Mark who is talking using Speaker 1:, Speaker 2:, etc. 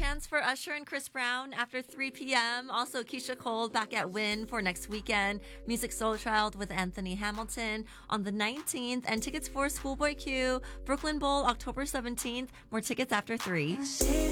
Speaker 1: chance for Usher and Chris Brown after 3 p.m. Also, Keisha Cole back at Wynn for next weekend. Music Soul Child with Anthony Hamilton on the 19th. And tickets for Schoolboy Q, Brooklyn Bowl, October 17th. More tickets after 3.